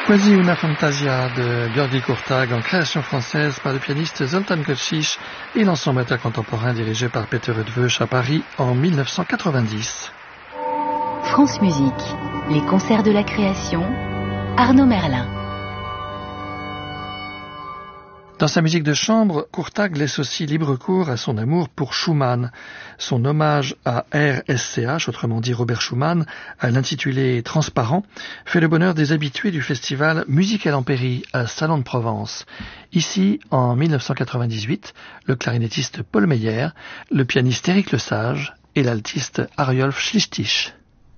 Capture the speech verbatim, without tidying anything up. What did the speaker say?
Quasi una fantasia de György Kurtág en création française par le pianiste Zoltán Kocsich et l'ensemble contemporain dirigé par Peter Eötvös à Paris en mille neuf cent quatre-vingt-dix. France Musique, les concerts de la création, Arnaud Merlin. Dans sa musique de chambre, Kurtág laisse aussi libre cours à son amour pour Schumann. Son hommage à R S C H, autrement dit Robert Schumann, à l'intitulé Transparent, fait le bonheur des habitués du festival Musique à l'Empéry à Salon de Provence. Ici, en mille neuf cent quatre-vingt-dix-huit, le clarinettiste Paul Meyer, le pianiste Éric Lesage et l'altiste Ariolf Schlichting.